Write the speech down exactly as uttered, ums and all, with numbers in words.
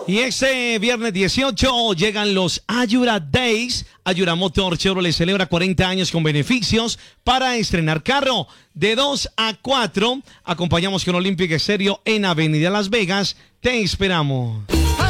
Y este viernes dieciocho llegan los Ayura Days. Ayura Motor Chevrolet celebra cuarenta años con beneficios para estrenar carro. De dos a cuatro, acompañamos con Olympic Stereo en Avenida Las Vegas. Te esperamos.